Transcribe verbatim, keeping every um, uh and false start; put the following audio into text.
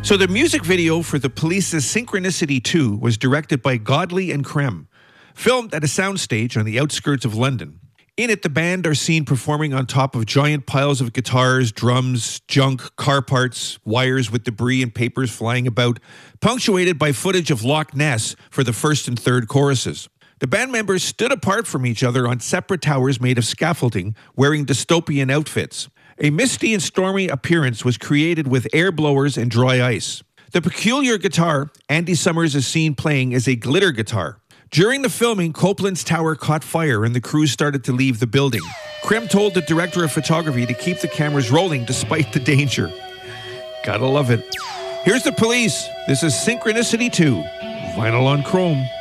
So the music video for the Police's Synchronicity two was directed by Godley and Krem, filmed at a soundstage on the outskirts of London. In it, the band are seen performing on top of giant piles of guitars, drums, junk, car parts, wires with debris and papers flying about, punctuated by footage of Loch Ness for the first and third choruses. The band members stood apart from each other on separate towers made of scaffolding, wearing dystopian outfits. A misty and stormy appearance was created with air blowers and dry ice. The peculiar guitar Andy Summers is seen playing is a glitter guitar. During the filming, Copeland's tower caught fire and the crew started to leave the building. Krem told the director of photography to keep the cameras rolling despite the danger. Gotta love it. Here's the Police. This is Synchronicity two, vinyl on chrome.